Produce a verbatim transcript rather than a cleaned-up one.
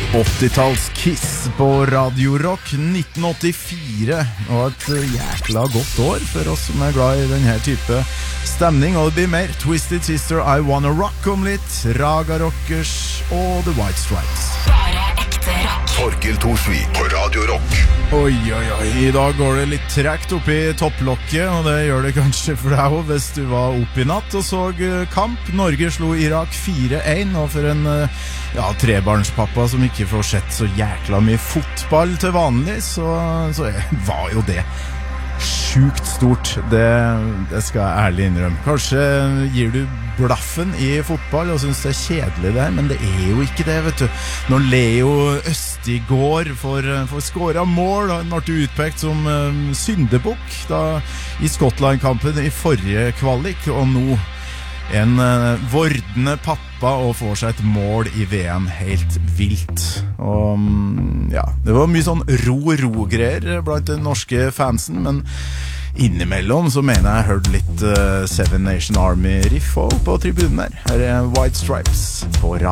åttitalls Kiss på Radio Rock nitten åttifire. Og et jækla godt år for oss som er glad i denne type stemning. Og det blir mer Twisted Sister, I Wanna Rock om litt, Raga Rockers og The White Stripes. Bare ekte rock. Torkel Thorsvik på Radio Rock. Oi, oi, oi, i dag går det litt trekt opp i topplokket, og det gjør det kanskje for deg også hvis du var oppe i natt og så kamp. Norge slo Irak fire en, og for en ja, trebarnspappa som ikke får sett så jækla mye fotball til vanlig, så, så var jo det sjukt stort. Det, det skal jeg ærlig innrømme. Kanskje gir du blaffen i fotball og synes det er kjedelig det her, men det er jo ikke det, vet du. Når Leo Østigård får, får skåret mål, han ble utpekt som um, syndebukk da, i Skottland-kampen i forrige kvalik, og nå en uh, vordende pappa og får seg et mål i V M helt vilt. Og um, ja, det var mye sånn ro-ro-greier blant den norske fansen, men innimellom så mener jeg jeg hørte litt uh, Seven Nation Army riff på tribunen der. Her er White Stripes på Radio.